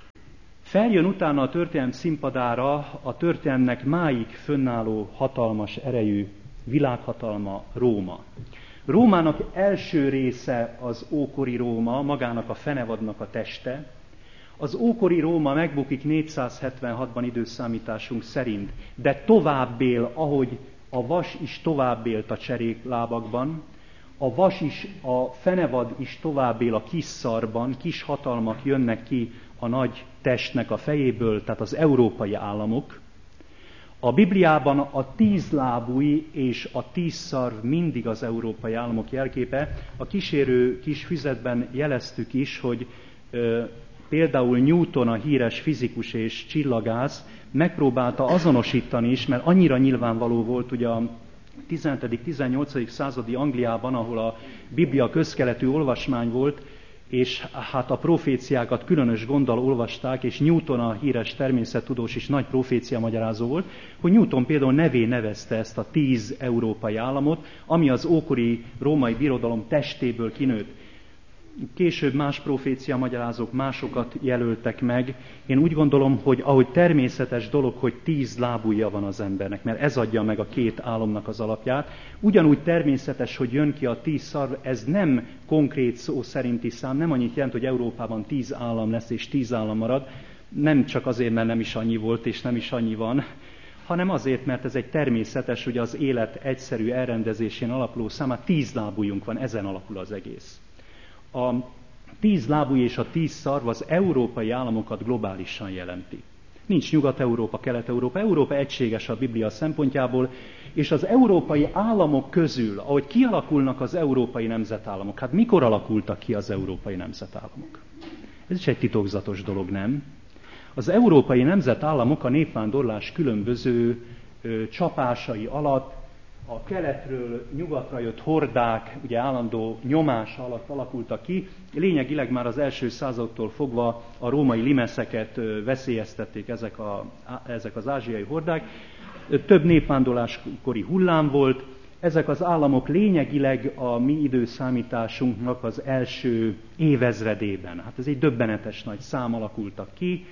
feljön utána a történelem színpadára a történelemnek máig fönnálló hatalmas erejű világhatalma, Róma. Rómának első része az ókori Róma, magának a fenevadnak a teste. Az ókori Róma megbukik 476-ban időszámításunk szerint, de tovább él, ahogy a vas is tovább élt a cseréklábakban, a vas is, a fenevad is tovább él a kis szarban, kis hatalmak jönnek ki a nagy testnek a fejéből, tehát az európai államok. A Bibliában a 10 lábúj és a 10 szarv mindig az európai államok jelképe. A kísérő kis füzetben jeleztük is, hogy például Newton, a híres fizikus és csillagász megpróbálta azonosítani is, mert annyira nyilvánvaló volt ugye a 17.-18. századi Angliában, ahol a Biblia közkeletű olvasmány volt, és hát a proféciákat különös gonddal olvasták, és Newton, a híres természettudós is nagy profécia magyarázó volt, hogy Newton például nevezte ezt a 10 európai államot, ami az ókori római birodalom testéből kinőtt. Később más profécia magyarázók másokat jelöltek meg. Én úgy gondolom, hogy ahogy természetes dolog, hogy 10 lábúja van az embernek, mert ez adja meg a két álomnak az alapját, ugyanúgy természetes, hogy jön ki a 10 szarv, ez nem konkrét szó szerinti szám, nem annyit jelent, hogy Európában 10 állam lesz és 10 állam marad, nem csak azért, mert nem is annyi volt és nem is annyi van, hanem azért, mert ez egy természetes, hogy az élet egyszerű elrendezésén alapuló számát 10 lábújunk van, ezen alapul az egész. A 10 lábúj és a 10 szarv az európai államokat globálisan jelenti. Nincs Nyugat-Európa, Kelet-Európa, Európa egységes a Biblia szempontjából, és az európai államok közül, ahogy kialakulnak az európai nemzetállamok, hát mikor alakultak ki az európai nemzetállamok? Ez is egy titokzatos dolog, nem? Az európai nemzetállamok a népvándorlás különböző csapásai alatt, a keletről nyugatra jött hordák, ugye állandó nyomás alatt alakultak ki. Lényegileg már az első századtól fogva a római limeszeket veszélyeztették ezek az ázsiai hordák. Több népvándorláskori hullám volt. Ezek az államok lényegileg a mi időszámításunknak az első évezredében. Hát ez egy döbbenetes nagy szám alakultak ki.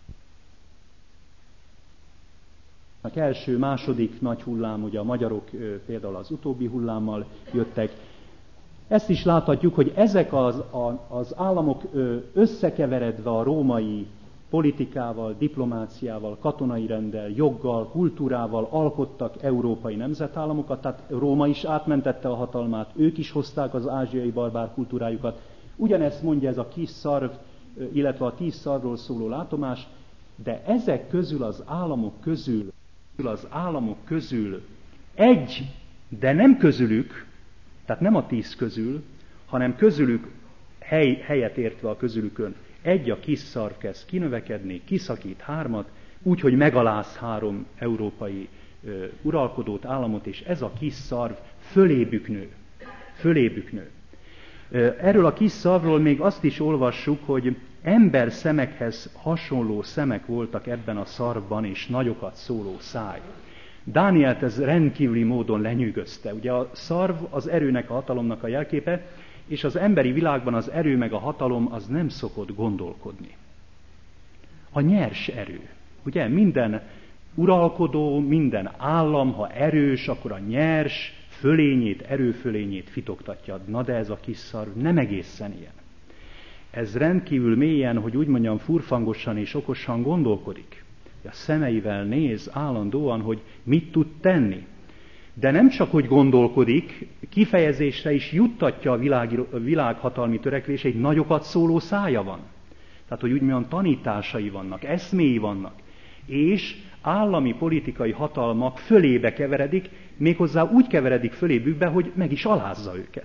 Az első, második nagy hullám, ugye a magyarok például az utóbbi hullámmal jöttek. Ezt is láthatjuk, hogy ezek az államok összekeveredve a római politikával, diplomáciával, katonai renddel, joggal, kultúrával alkottak európai nemzetállamokat, tehát Róma is átmentette a hatalmát, ők is hozták az ázsiai barbár kultúrájukat. Ugyanezt mondja ez a kis szarv, illetve a 10 szarvról szóló látomás, de ezek közül az államok közül egy, de nem közülük, tehát nem a 10 közül, hanem közülük helyet értve a közülükön, egy a kis szarv kezd kinövekedni, kiszakít 3, úgyhogy megaláz 3 európai uralkodót, államot, és ez a kis szarv fölébük nő. Erről a kis szarvról még azt is olvassuk, hogy ember szemekhez hasonló szemek voltak ebben a szarvban, és nagyokat szóló száj. Dánielt ez rendkívüli módon lenyűgözte. Ugye a szarv az erőnek, a hatalomnak a jelképe, és az emberi világban az erő meg a hatalom az nem szokott gondolkodni. A nyers erő. Ugye minden uralkodó, minden állam, ha erős, akkor a nyers fölényét, erőfölényét fitoktatja. Na de ez a kis szarv nem egészen ilyen. Ez rendkívül mélyen, hogy úgy mondjam, furfangosan és okosan gondolkodik. A szemeivel néz állandóan, hogy mit tud tenni. De nem csak, hogy gondolkodik, kifejezésre is juttatja a világhatalmi törekvéseit, nagyokat szóló szája van. Tehát, hogy úgy mondjam, tanításai vannak, eszméi vannak. És állami politikai hatalmak fölébe keveredik, méghozzá úgy keveredik fölébükbe, hogy meg is alázza őket.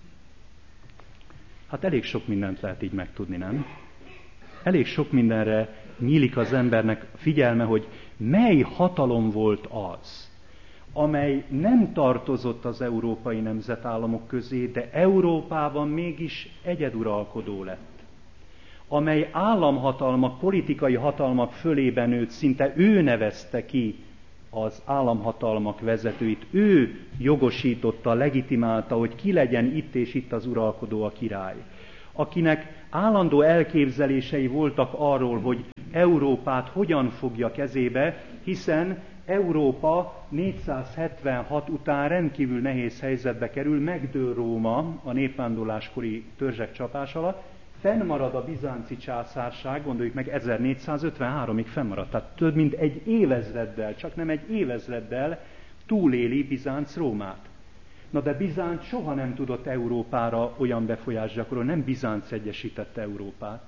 Hát elég sok mindent lehet így megtudni, nem? Elég sok mindenre nyílik az embernek figyelme, hogy mely hatalom volt az, amely nem tartozott az európai nemzetállamok közé, de Európában mégis egyeduralkodó lett. amely államhatalmak, politikai hatalmak fölében nőtt, szinte ő nevezte ki az államhatalmak vezetőit, ő jogosította, legitimálta, hogy ki legyen itt és itt az uralkodó, a király. Akinek állandó elképzelései voltak arról, hogy Európát hogyan fogja kezébe, hiszen Európa 476 után rendkívül nehéz helyzetbe kerül, megdől Róma a népvándorláskori törzsek csapás alatt, fennmarad a bizánci császárság, gondoljuk meg 1453-ig fennmaradt, tehát több mint egy évezreddel, csak nem egy évezreddel túléli Bizánc Rómát. Na de Bizánc soha nem tudott Európára olyan befolyást gyakorolni, nem Bizánc egyesítette Európát,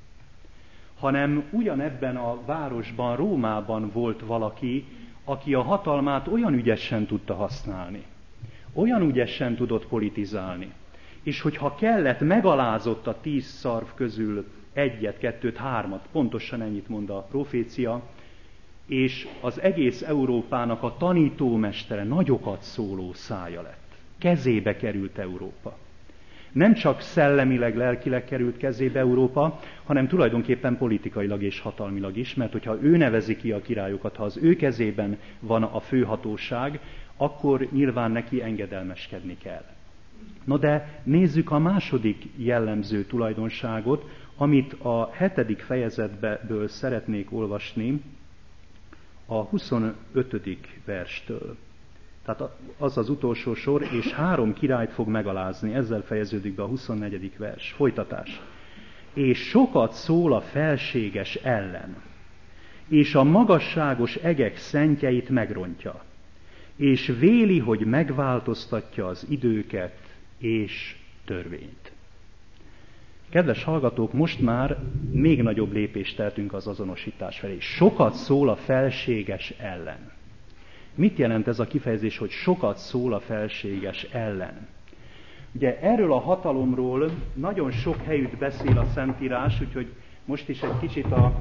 hanem ugyanebben a városban, Rómában volt valaki, aki a hatalmát olyan ügyesen tudta használni, olyan ügyesen tudott politizálni, és hogyha kellett, megalázott a 10 szarv közül 1, 2, 3, pontosan ennyit mond a profécia, és az egész Európának a tanítómestere, nagyokat szóló szája lett. Kezébe került Európa. Nem csak szellemileg, lelkileg került kezébe Európa, hanem tulajdonképpen politikailag és hatalmilag is, mert hogyha ő nevezi ki a királyokat, ha az ő kezében van a főhatóság, akkor nyilván neki engedelmeskedni kell. No de nézzük a második jellemző tulajdonságot, amit a 7. fejezetből szeretnék olvasni, a 25. verstől. Tehát az az utolsó sor, és 3 királyt fog megalázni, ezzel fejeződik be a 24. vers. Folytatás. És sokat szól a felséges ellen, és a magasságos egek szentjeit megrontja, és véli, hogy megváltoztatja az időket és törvényt. Kedves hallgatók, most már még nagyobb lépést tehetünk az azonosítás felé. Sokat szól a felséges ellen. Mit jelent ez a kifejezés, hogy sokat szól a felséges ellen? Ugye erről a hatalomról nagyon sok helyütt beszél a Szentírás, úgyhogy most is egy kicsit a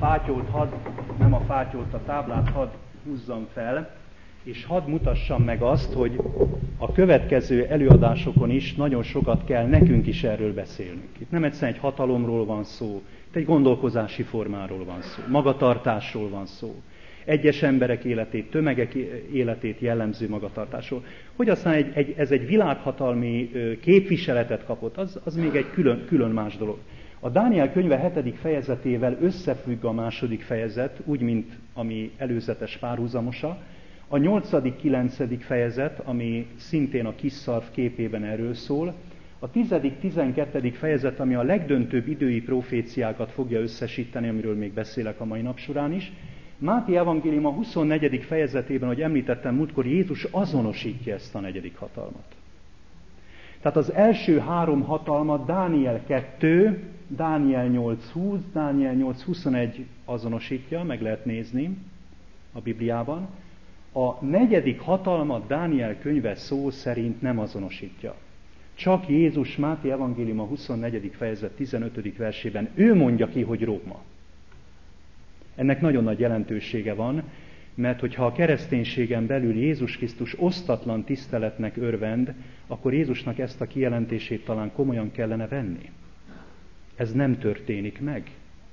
táblát hadd húzzam fel, és hadd mutassam meg azt, hogy a következő előadásokon is nagyon sokat kell nekünk is erről beszélnünk. Itt nem egyszerűen egy hatalomról van szó, itt egy gondolkozási formáról van szó, magatartásról van szó, egyes emberek életét, tömegek életét jellemző magatartásról. Hogy aztán ez egy világhatalmi képviseletet kapott, az még egy külön más dolog. A Dániel könyve 7. fejezetével összefügg a 2. fejezet, úgy, mint ami előzetes párhuzamosa. A 8., 9. fejezet, ami szintén a kis szarv képében erről szól. A 10., 12. fejezet, ami a legdöntőbb idői proféciákat fogja összesíteni, amiről még beszélek a mai nap során is. Máté evangélium a 24. fejezetében, ahogy említettem múltkor, Jézus azonosítja ezt a 4. hatalmat. Tehát az első 3 hatalmat Dániel 2, Dániel 8.20, Dániel 8.21 azonosítja, meg lehet nézni a Bibliában. A 4. hatalmat Dániel könyve szó szerint nem azonosítja. Csak Jézus Máté evangélium a 24. fejezet 15. versében ő mondja ki, hogy Róma. Ennek nagyon nagy jelentősége van, mert hogyha a kereszténységen belül Jézus Krisztus osztatlan tiszteletnek örvend, akkor Jézusnak ezt a kijelentését talán komolyan kellene venni. Ez nem történik meg.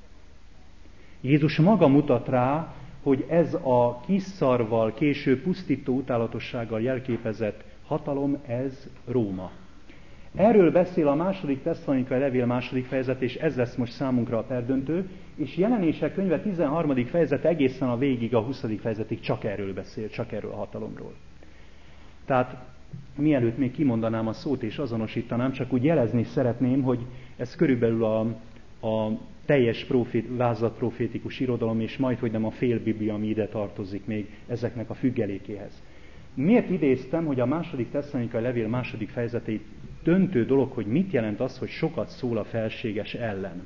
Jézus maga mutat rá, hogy ez a kis szarvval, később pusztító utálatossággal jelképezett hatalom, ez Róma. Erről beszél a 2. Tesszalonikai levél 2. fejezet, és ez lesz most számunkra a perdöntő, és Jelenések könyve 13. fejezet egészen a végig, a 20. fejezetig csak erről beszél, csak erről a hatalomról. Tehát mielőtt még kimondanám a szót és azonosítanám, csak úgy jelezni szeretném, hogy ez körülbelül a teljes vázlatprofétikus irodalom, és majdhogy nem a fél Biblia, ami ide tartozik még ezeknek a függelékéhez. Miért idéztem, hogy a 2. Tesszalonikai levél 2. fejezetét döntő dolog, hogy mit jelent az, hogy sokat szól a felséges ellen?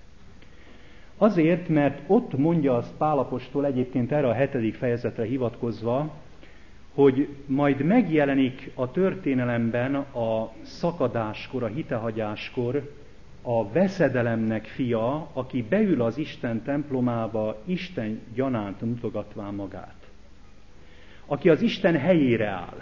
Azért, mert ott mondja az Pál apostol egyébként erre a 7. fejezetre hivatkozva, hogy majd megjelenik a történelemben a szakadáskor, a hitehagyáskor a veszedelemnek fia, aki beül az Isten templomába, Isten gyanánt mutogatván magát. Aki az Isten helyére áll.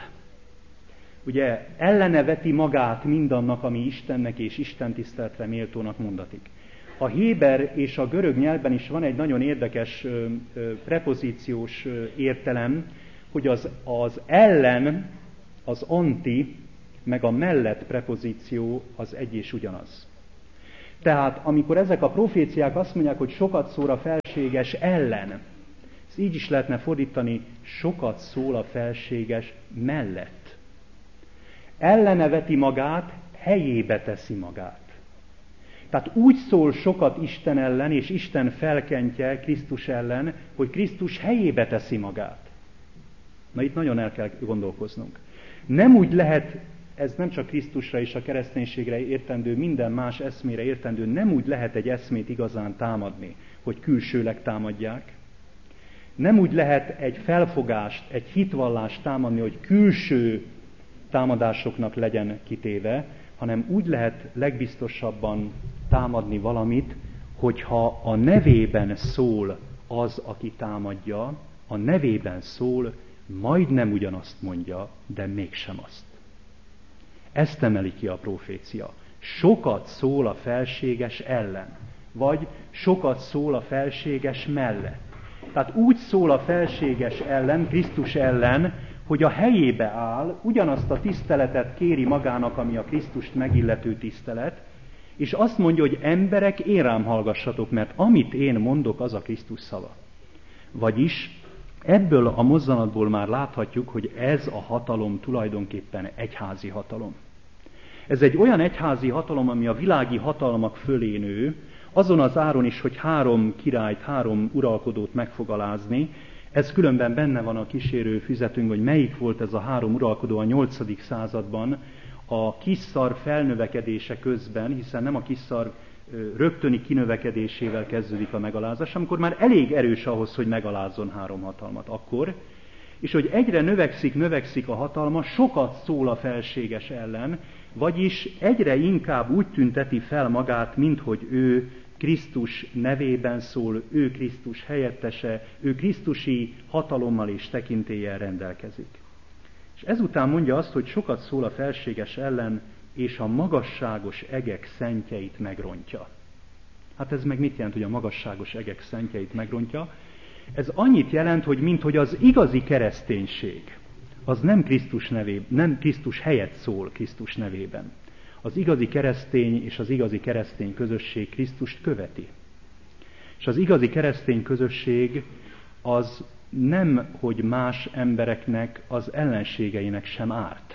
Ugye ellene veti magát mindannak, ami Istennek és Isten tiszteletre méltónak mondatik. A héber és a görög nyelvben is van egy nagyon érdekes prepozíciós értelem, hogy az ellen, az anti, meg a mellett prepozíció az egy és ugyanaz. Tehát amikor ezek a proféciák azt mondják, hogy sokat szól a felséges ellen, ezt így is lehetne fordítani, sokat szól a felséges mellett. Ellene veti magát, helyébe teszi magát. Tehát úgy szól sokat Isten ellen, és Isten felkentje Krisztus ellen, hogy Krisztus helyébe teszi magát. Na itt nagyon el kell gondolkoznunk. Nem úgy lehet, ez nem csak Krisztusra és a kereszténységre értendő, minden más eszmére értendő, nem úgy lehet egy eszmét igazán támadni, hogy külsőleg támadják. Nem úgy lehet egy felfogást, egy hitvallást támadni, hogy külső támadásoknak legyen kitéve, hanem úgy lehet legbiztosabban támadni valamit, hogyha a nevében szól az, aki támadja, a nevében szól, majdnem ugyanazt mondja, de mégsem azt. Ezt emeli ki a profécia. Sokat szól a felséges ellen, vagy sokat szól a felséges mellett. Tehát úgy szól a felséges ellen, Krisztus ellen, hogy a helyébe áll, ugyanazt a tiszteletet kéri magának, ami a Krisztust megillető tisztelet, és azt mondja, hogy emberek, én rám hallgassatok, mert amit én mondok, az a Krisztus szava. Vagyis ebből a mozzanatból már láthatjuk, hogy ez a hatalom tulajdonképpen egyházi hatalom. Ez egy olyan egyházi hatalom, ami a világi hatalmak fölé nő, azon az áron is, hogy 3 királyt, 3 uralkodót meg fog alázni. Ez különben benne van a kísérő füzetünk, hogy melyik volt ez a 3 uralkodó a 8. században a kisszar felnövekedése közben, hiszen nem a kisszar rögtöni kinövekedésével kezdődik a megalázás, amikor már elég erős ahhoz, hogy megalázzon 3 hatalmat akkor, és hogy egyre növekszik a hatalma, sokat szól a felséges ellen, vagyis egyre inkább úgy tünteti fel magát, minthogy ő Krisztus nevében szól, ő Krisztus helyettese, ő krisztusi hatalommal és tekintéllyel rendelkezik. És ezután mondja azt, hogy sokat szól a felséges ellen, és a magasságos egek szentjeit megrontja. Hát ez meg mit jelent, hogy a magasságos egek szentjeit megrontja? Ez annyit jelent, hogy minthogy az igazi kereszténység, az nem Krisztus helyett szól Krisztus nevében. Az igazi keresztény és az igazi keresztény közösség Krisztust követi. És az igazi keresztény közösség az nem, hogy más embereknek, az ellenségeinek sem árt.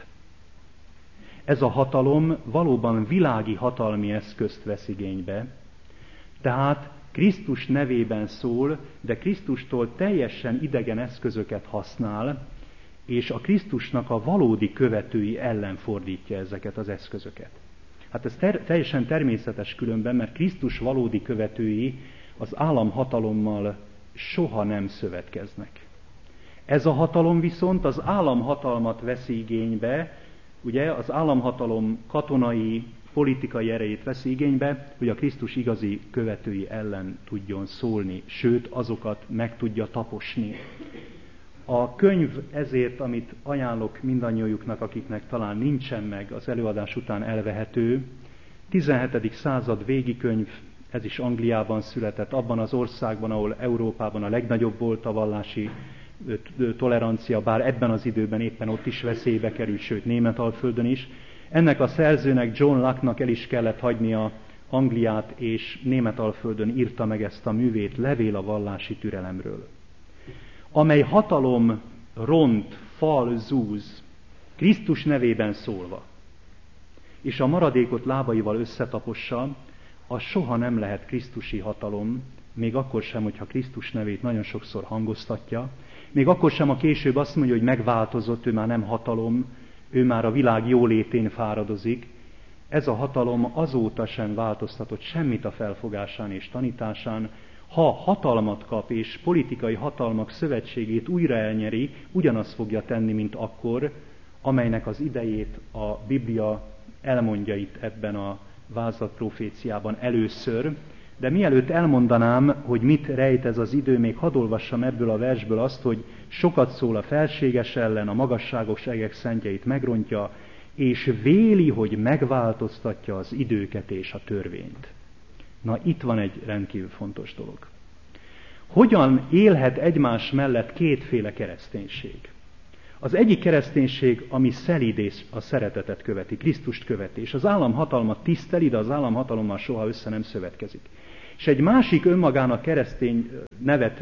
Ez a hatalom valóban világi hatalmi eszközt vesz igénybe, tehát Krisztus nevében szól, de Krisztustól teljesen idegen eszközöket használ, és a Krisztusnak a valódi követői ellen fordítja ezeket az eszközöket. Hát ez teljesen természetes különben, mert Krisztus valódi követői az államhatalommal soha nem szövetkeznek. Ez a hatalom viszont az államhatalmat veszi igénybe, ugye az államhatalom katonai, politikai erejét veszi igénybe, hogy a Krisztus igazi követői ellen tudjon szólni, sőt azokat meg tudja taposni. A könyv ezért, amit ajánlok mindannyiójuknak, akiknek talán nincsen meg, az előadás után elvehető, 17. század végi könyv, ez is Angliában született, abban az országban, ahol Európában a legnagyobb volt a vallási tolerancia, bár ebben az időben éppen ott is veszélybe került, sőt Németalföldön is. Ennek a szerzőnek, John Locke-nak el is kellett hagynia Angliát, és Németalföldön írta meg ezt a művét, Levél a vallási türelemről. Amely hatalom ront, fal, zúz, Krisztus nevében szólva, és a maradékot lábaival összetapossa, az soha nem lehet krisztusi hatalom, még akkor sem, hogyha Krisztus nevét nagyon sokszor hangoztatja, még akkor sem, a később azt mondja, hogy megváltozott, ő már nem hatalom, ő már a világ jólétén fáradozik. Ez a hatalom azóta sem változtatott semmit a felfogásán és tanításán. Ha hatalmat kap és politikai hatalmak szövetségét újra elnyeri, ugyanazt fogja tenni, mint akkor, amelynek az idejét a Biblia elmondja itt ebben a vázlatproféciában először. De mielőtt elmondanám, hogy mit rejt ez az idő, még hadd olvassam ebből a versből azt, hogy sokat szól a felséges ellen, a magasságos egek szentjeit megrontja, és véli, hogy megváltoztatja az időket és a törvényt. Na, itt van egy rendkívül fontos dolog. Hogyan élhet egymás mellett kétféle kereszténység? Az egyik kereszténység, ami szelíd és a szeretetet követi, Krisztust követi, és az államhatalmat tiszteli, de az államhatalommal soha össze nem szövetkezik. És egy másik önmagának keresztény nevet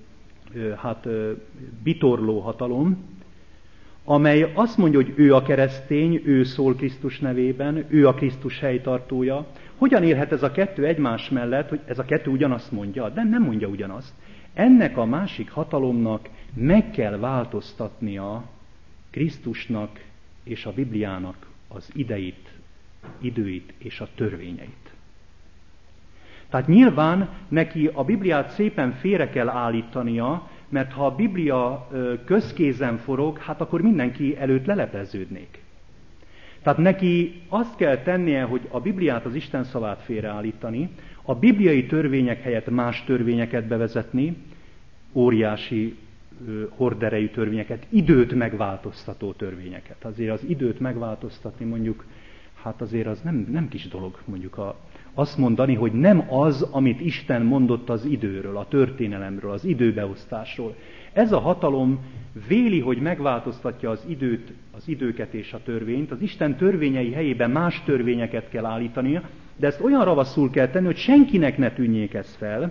bitorló hatalom, amely azt mondja, hogy ő a keresztény, ő szól Krisztus nevében, ő a Krisztus helytartója. Hogyan élhet ez a kettő egymás mellett, hogy ez a kettő ugyanazt mondja? De nem mondja ugyanazt. Ennek a másik hatalomnak meg kell változtatnia Krisztusnak és a Bibliának az időit és a törvényeit. Tehát nyilván neki a Bibliát szépen félre kell állítania, mert ha a Biblia közkézen forog, hát akkor mindenki előtt lelepleződnék. Tehát neki azt kell tennie, hogy a Bibliát, az Isten szavát félreállítani, a bibliai törvények helyett más törvényeket bevezetni, óriási horderejű törvényeket, időt megváltoztató törvényeket. Azért az időt megváltoztatni mondjuk, hát azért az nem kis dolog mondjuk azt mondani, hogy nem az, amit Isten mondott az időről, a történelemről, az időbeosztásról. Ez a hatalom véli, hogy megváltoztatja az időket és a törvényt, az Isten törvényei helyében más törvényeket kell állítania, de ezt olyan ravaszul kell tenni, hogy senkinek ne tűnjék ez fel.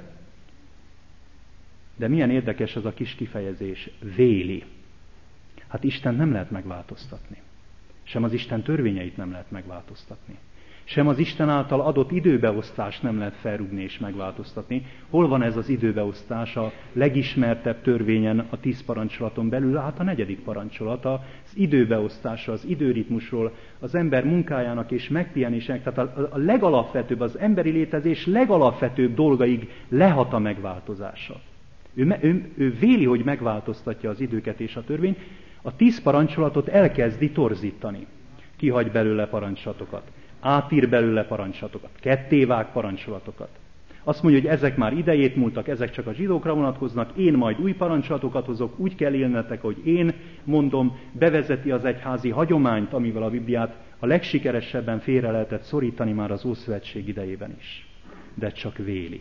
De milyen érdekes az a kis kifejezés, véli. Hát Isten nem lehet megváltoztatni. Sem az Isten törvényeit nem lehet megváltoztatni. Sem az Isten által adott időbeosztást nem lehet felrúgni és megváltoztatni. Hol van ez az időbeosztás a legismertebb törvényen, a 10 parancsolaton belül? Hát a 4. parancsolat, az időbeosztása, az időritmusról, az ember munkájának és megpihenésének, tehát a legalapvetőbb, az emberi létezés legalapvetőbb dolgaig lehat a megváltozása. Ő véli, hogy megváltoztatja az időket és a törvényt, a 10 parancsolatot elkezdi torzítani. Kihagy belőle parancsolatokat, átír belőle parancsolatokat, kettévág parancsolatokat. Azt mondja, hogy ezek már idejét múltak, ezek csak a zsidókra vonatkoznak, én majd új parancsolatokat hozok, úgy kell élnetek, hogy én mondom, bevezeti az egyházi hagyományt, amivel a Bibliát a legsikeresebben félre lehetett szorítani már az Ószövetség idejében is. De csak véli.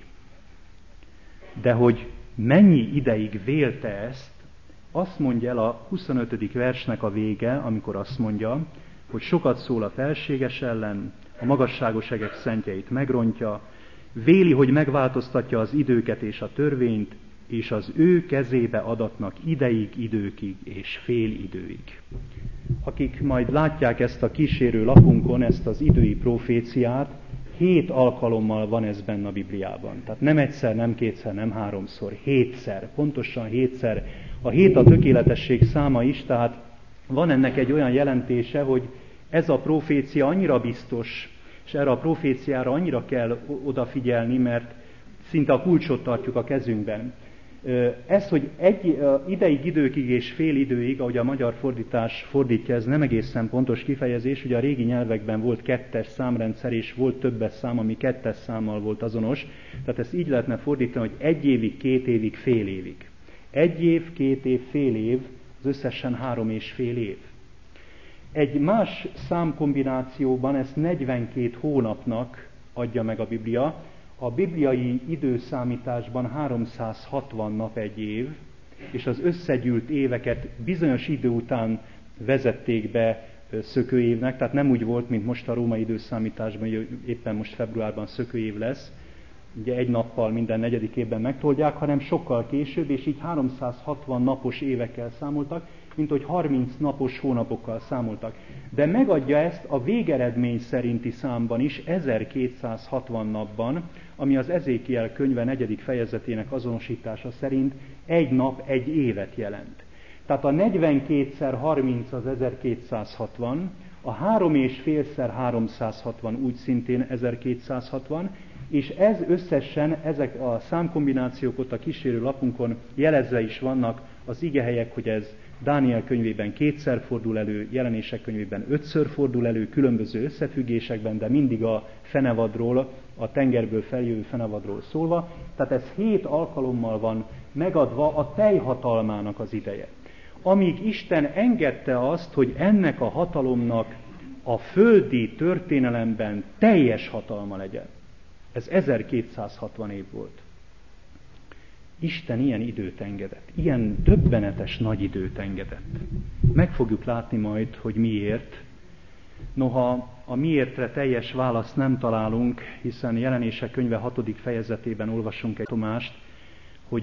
De hogy mennyi ideig vélte ezt, azt mondja el a 25. versnek a vége, amikor azt mondja, hogy sokat szól a felséges ellen, a magasságos egek szentjeit megrontja, véli, hogy megváltoztatja az időket és a törvényt, és az ő kezébe adatnak ideig, időkig és fél időig. Akik majd látják ezt a kísérő lapunkon, ezt az idői proféciát, 7 alkalommal van ez benne a Bibliában. Tehát nem egyszer, nem kétszer, nem 3-szor, 7-szer, pontosan 7-szer. A 7 a tökéletesség száma is, tehát van ennek egy olyan jelentése, hogy ez a profécia annyira biztos, és erre a proféciára annyira kell odafigyelni, mert szinte a kulcsot tartjuk a kezünkben. Ez, hogy ideig, időkig és fél időig, ahogy a magyar fordítás fordítja, ez nem egészen pontos kifejezés, ugye a régi nyelvekben volt 2-es számrendszer, és volt többes szám, ami 2-es számmal volt azonos, tehát ezt így lehetne fordítani, hogy 1 évig, 2 évig, fél évig. 1 év, 2 év, fél év, az összesen 3,5 év. Egy más számkombinációban ezt 42 hónapnak adja meg a Biblia. A bibliai időszámításban 360 nap egy év, és az összegyűlt éveket bizonyos idő után vezették be szökőévnek, tehát nem úgy volt, mint most a római időszámításban, hogy éppen most februárban szökőév lesz, ugye 1 nappal minden 4. évben megtoldják, hanem sokkal később, és így 360 napos évekkel számoltak, mint hogy 30 napos hónapokkal számoltak. De megadja ezt a végeredmény szerinti számban is, 1260 napban, ami az Ezékiel könyve 4. fejezetének azonosítása szerint 1 nap 1 évet jelent. Tehát a 42x30 az 1260, a 3,5x360 úgy szintén 1260, és ez összesen, ezek a számkombinációk ott a kísérő lapunkon jelezve is vannak az igehelyek, hogy ez Dániel könyvében 2-szer fordul elő, Jelenések könyvében 5-ször fordul elő, különböző összefüggésekben, de mindig a fenevadról, a tengerből feljövő fenevadról szólva. Tehát ez 7 alkalommal van megadva a teljhatalmának az ideje. Amíg Isten engedte azt, hogy ennek a hatalomnak a földi történelemben teljes hatalma legyen. Ez 1260 év volt. Isten ilyen időt engedett, ilyen döbbenetes nagy időt engedett. Meg fogjuk látni majd, hogy miért. Noha a miértre teljes választ nem találunk, hiszen Jelenések könyve 6. fejezetében olvasunk egy Tomást,